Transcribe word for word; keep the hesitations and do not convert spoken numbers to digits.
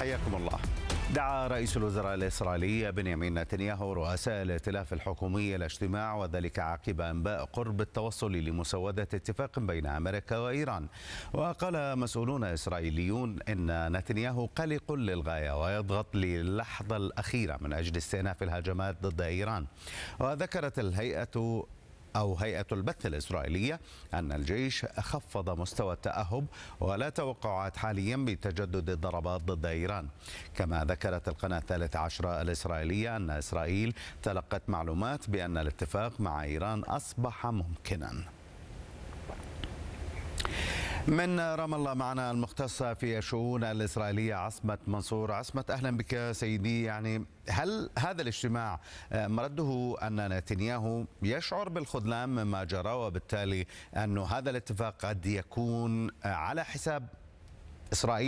حياكم الله. دعا رئيس الوزراء الإسرائيلي بنيامين نتنياهو رؤساء الائتلاف الحكومي إلى اجتماع، وذلك عقب أنباء قرب التوصل لمسودة اتفاق بين أمريكا وإيران. وقال مسؤولون إسرائيليون إن نتنياهو قلق للغاية ويضغط للحظة الأخيرة من أجل استئناف الهجمات ضد إيران. وذكرت الهيئة أو هيئة البث الإسرائيلية أن الجيش خفض مستوى التأهب ولا توقعات حاليا بتجدد الضربات ضد إيران. كما ذكرت القناة الثالثة عشرة الإسرائيلية أن إسرائيل تلقت معلومات بأن الاتفاق مع إيران أصبح ممكنا. من رام الله معنا المختصة في الشؤون الإسرائيلية عصمت منصور. عصمت، أهلا بك سيدي. يعني هل هذا الاجتماع مرده أن نتنياهو يشعر بالخذلان مما جرى، وبالتالي أن هذا الاتفاق قد يكون على حساب إسرائيل؟